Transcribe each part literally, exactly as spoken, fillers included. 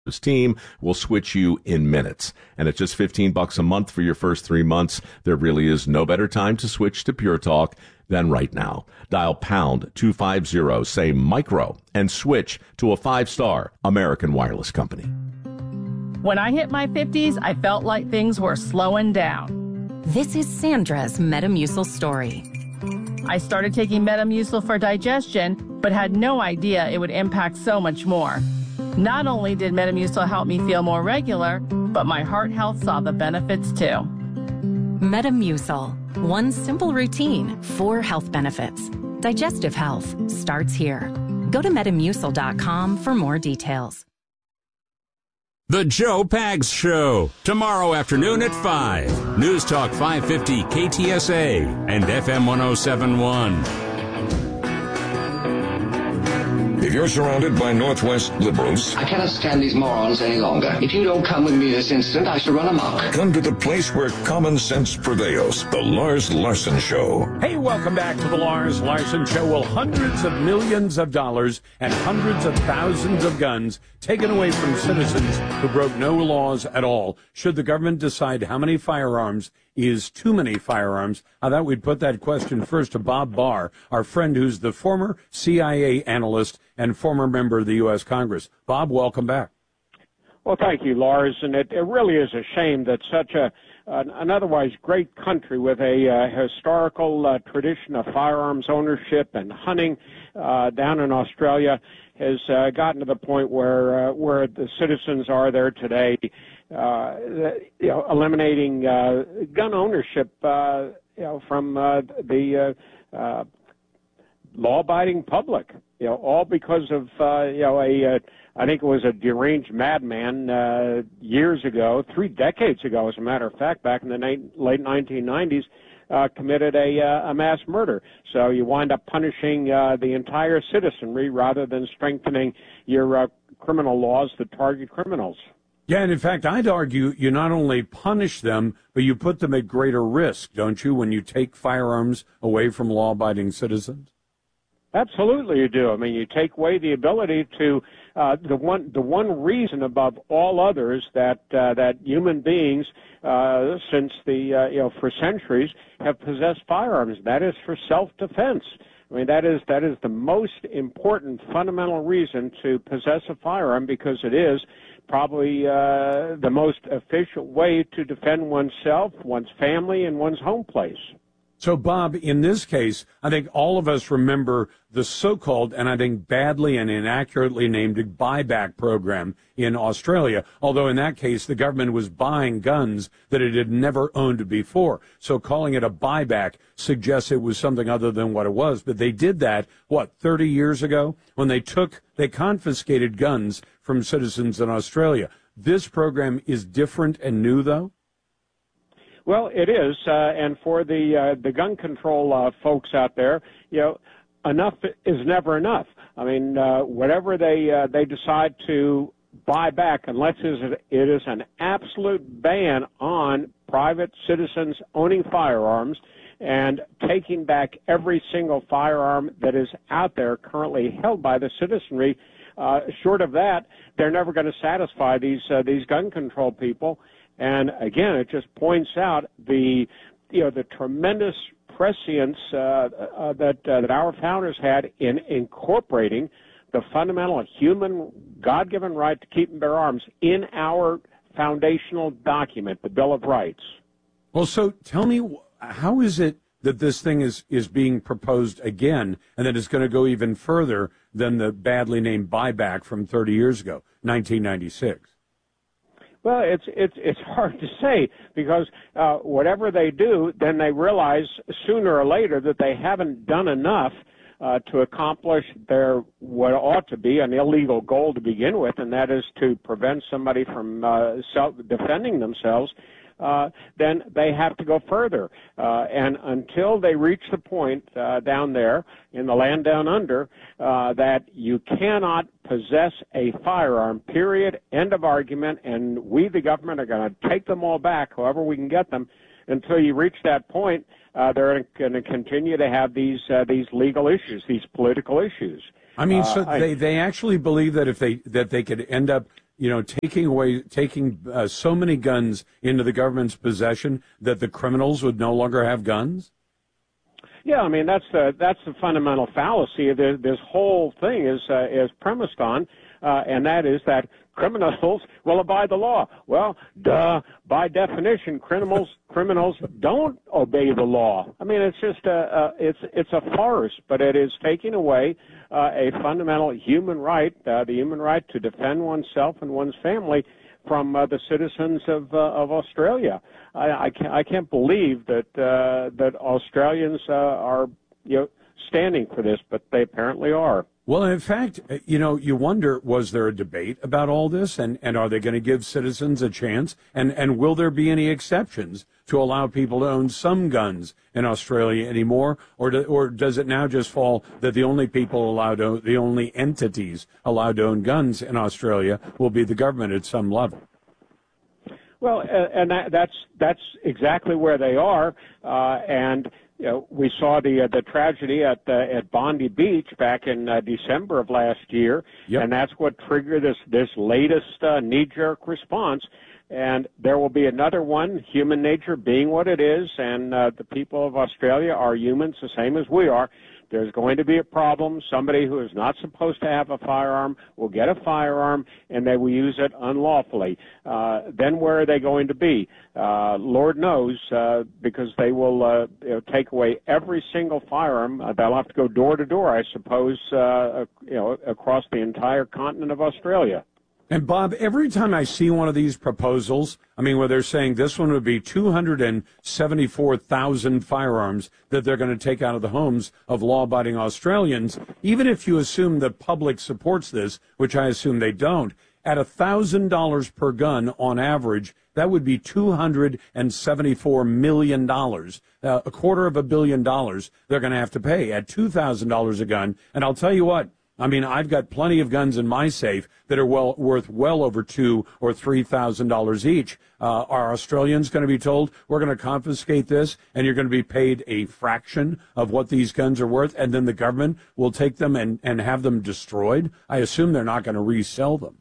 This team will switch you in minutes. And at just fifteen bucks a month for your first three months, there really is no better time to switch to Pure Talk than right now. Dial pound two fifty, say micro, and switch to a five-star American wireless company. When I hit my fifties, I felt like things were slowing down. This is Sandra's Metamucil story. I started taking Metamucil for digestion, but had no idea it would impact so much more. Not only did Metamucil help me feel more regular, but my heart health saw the benefits too. Metamucil. One simple routine, four health benefits. Digestive health starts here. Go to metamucil dot com for more details. The Joe Pags Show, tomorrow afternoon at five. News Talk five fifty K T S A and F M one oh seven point one. If you're surrounded by Northwest liberals, I cannot stand these morons any longer. If you don't come with me this instant, I shall run amok. Come to the place where common sense prevails. The Lars Larson Show. Hey, welcome back to the Lars Larson Show. Well, hundreds of millions of dollars and hundreds of thousands of guns taken away from citizens who broke no laws at all. Should the government decide how many firearms is too many firearms? I thought we'd put that question first to Bob Barr, our friend who's the former C I A analyst and former member of the U S Congress. Bob, welcome back. Well, thank you, Lars. And it, it really is a shame that such a an, an otherwise great country with a uh, historical uh, tradition of firearms ownership and hunting uh, down in Australia has uh, gotten to the point where uh, where the citizens are there today, uh, you know, eliminating uh, gun ownership, uh, you know, from uh, the uh, uh, law-abiding public. You know, all because of uh, you know a uh, I think it was a deranged madman uh, years ago, three decades ago, as a matter of fact, back in the na- late nineteen nineties. Uh, committed a, uh, a mass murder. So you wind up punishing uh, the entire citizenry rather than strengthening your uh, criminal laws that target criminals. Yeah, and in fact, I'd argue you not only punish them, but you put them at greater risk, don't you, when you take firearms away from law-abiding citizens? Absolutely, you do. I mean, you take away the ability to uh, the one the one reason above all others that uh, that human beings, uh, since the uh, you know for centuries, have possessed firearms. That is for self-defense. I mean, that is that is the most important fundamental reason to possess a firearm, because it is probably uh, the most efficient way to defend oneself, one's family, and one's home place. So, Bob, in this case, I think all of us remember the so-called, and I think badly and inaccurately named, buyback program in Australia, although in that case the government was buying guns that it had never owned before. So calling it a buyback suggests it was something other than what it was. But they did that, what, thirty years ago, when they took, they confiscated guns from citizens in Australia. This program is different and new, though? Well, it is, uh, and for the uh, the gun control uh, folks out there, you know, enough is never enough. I mean, uh, whatever they uh, they decide to buy back, unless it is an absolute ban on private citizens owning firearms and taking back every single firearm that is out there currently held by the citizenry. Uh, short of that, they're never going to satisfy these uh, these gun control people. And again, it just points out the, you know, the tremendous prescience uh, uh, that uh, that our founders had in incorporating the fundamental human, God-given right to keep and bear arms in our foundational document, the Bill of Rights. Well, so tell me, how is it that this thing is, is being proposed again, and that it's going to go even further than the badly named buyback from thirty years ago, nineteen ninety-six? Well, it's it's it's hard to say, because uh, whatever they do, then they realize sooner or later that they haven't done enough uh, to accomplish their what ought to be an illegal goal to begin with, and that is to prevent somebody from uh, self defending themselves. Uh, then they have to go further. Uh, and until they reach the point uh, down there in the land down under uh, that you cannot possess a firearm, period, end of argument, and we, the government, are going to take them all back, however we can get them, until you reach that point, uh, they're going to continue to have these uh, these legal issues, these political issues. I mean, so uh, they, I, they actually believe that if they that they could end up you know, taking away, taking uh, so many guns into the government's possession that the criminals would no longer have guns? Yeah, I mean that's the that's the fundamental fallacy. This, this whole thing is uh, is premised on, uh, and that is that criminals will abide the law. Well, duh. By definition, criminals criminals don't obey the law. I mean, it's just a, a it's it's a farce, but it is taking away uh, a fundamental human right, uh, the human right to defend oneself and one's family from uh, the citizens of uh, of Australia. I, I can't I can't believe that uh, that Australians uh, are you know standing for this, but they apparently are. Well, in fact, you know, you wonder, was there a debate about all this, and, and are they going to give citizens a chance, and, and will there be any exceptions to allow people to own some guns in Australia anymore, or do, or does it now just fall that the only people allowed to, the only entities allowed to own guns in Australia will be the government at some level? Well, and that, that's that's exactly where they are, uh, and. You know, we saw the uh, the tragedy at uh, at Bondi Beach back in uh, December of last year, yep. And that's what triggered this this latest uh, knee-jerk response. And there will be another one, human nature being what it is, and uh, the people of Australia are humans the same as we are. There's going to be a problem. Somebody who is not supposed to have a firearm will get a firearm, and they will use it unlawfully. Uh, then where are they going to be? Uh, Lord knows, uh, because they will uh, you know, take away every single firearm. Uh, they'll have to go door to door, I suppose, uh, you know, across the entire continent of Australia. And, Bob, every time I see one of these proposals, I mean, where they're saying this one would be two hundred seventy-four thousand firearms that they're going to take out of the homes of law-abiding Australians, even if you assume the public supports this, which I assume they don't, at one thousand dollars per gun on average, that would be two hundred seventy-four million dollars, uh, a quarter of a billion dollars they're going to have to pay at two thousand dollars a gun. And I'll tell you what, I mean, I've got plenty of guns in my safe that are well worth well over two or three thousand dollars each. Uh, are Australians going to be told we're going to confiscate this, and you're going to be paid a fraction of what these guns are worth, and then the government will take them and, and have them destroyed? I assume they're not going to resell them.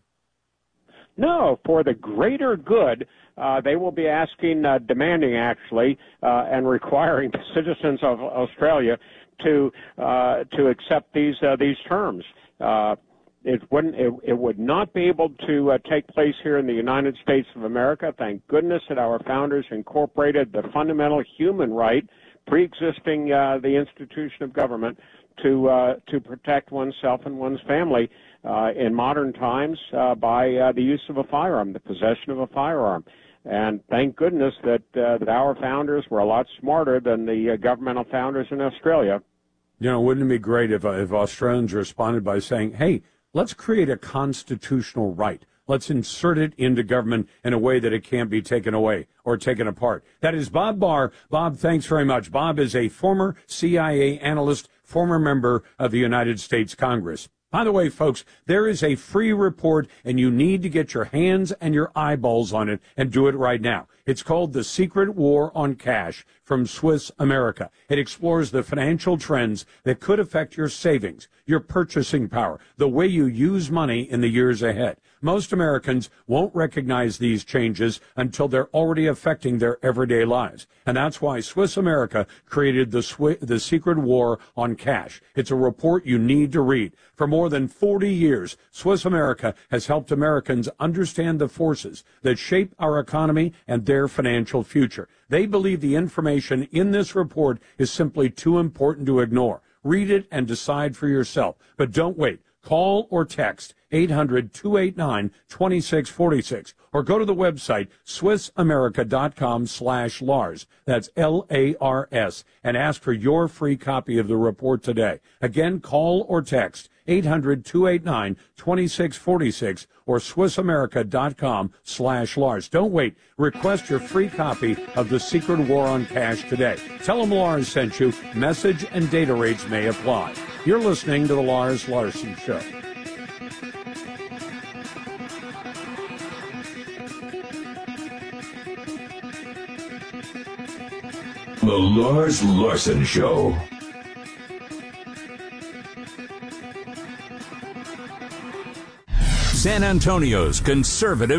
No, for the greater good, uh, they will be asking, uh, demanding actually, uh, and requiring the citizens of Australia to uh, to accept these uh, these terms. Uh, it wouldn't. It, it would not be able to uh, take place here in the United States of America. Thank goodness that our founders incorporated the fundamental human right, pre-existing uh, the institution of government, to uh, to protect oneself and one's family uh, in modern times uh, by uh, the use of a firearm, the possession of a firearm. And thank goodness that uh, that our founders were a lot smarter than the uh, governmental founders in Australia. You know, wouldn't it be great if, uh, if Australians responded by saying, hey, let's create a constitutional right. Let's insert it into government in a way that it can't be taken away or taken apart. That is Bob Barr. Bob, thanks very much. Bob is a former C I A analyst, former member of the United States Congress. By the way, folks, there is a free report, and you need to get your hands and your eyeballs on it and do it right now. It's called The Secret War on Cash from Swiss America. It explores the financial trends that could affect your savings, your purchasing power, the way you use money in the years ahead. Most Americans won't recognize these changes until they're already affecting their everyday lives. And that's why Swiss America created the, Swi- the Secret War on Cash. It's a report you need to read. For more than forty years, Swiss America has helped Americans understand the forces that shape our economy and their financial future. They believe the information in this report is simply too important to ignore. Read it and decide for yourself. But don't wait. Call or text eight hundred, two eight nine, two six four six or go to the website swissamerica.com slash Lars. That's L A R S, and ask for your free copy of the report today. Again, call or text eight hundred, two eight nine, two six four six or swissamerica.com slash Lars. Don't wait. Request your free copy of The Secret War on Cash today. Tell them Lars sent you. Message and data rates may apply. You're listening to The Lars Larson Show. The Lars Larson Show. San Antonio's conservative